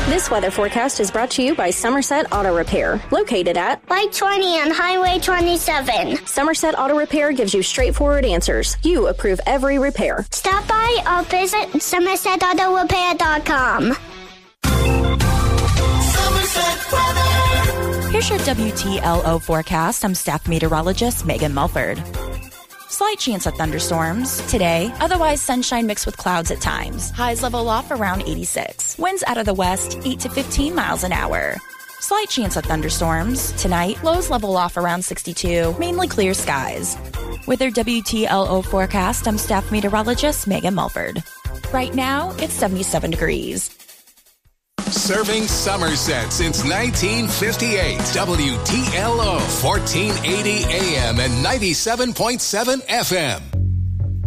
This weather forecast is brought to you by Somerset Auto Repair, located at Light 20 on Highway 27. Somerset Auto Repair gives you straightforward answers. You approve every repair. Stop by or visit SomersetAutoRepair.com. Somerset weather. Here's your WTLO forecast. I'm staff meteorologist Megan Mulford. Slight chance of thunderstorms today, otherwise sunshine mixed with clouds at times. Highs level off around 86. Winds out of the west, 8 to 15 miles an hour. Slight chance of thunderstorms tonight. Lows level off around 62, mainly clear skies. With your WTLO forecast, I'm staff meteorologist Megan Mulford. Right now, it's 77 degrees. Serving Somerset since 1958. WTLO 1480 AM and 97.7 FM.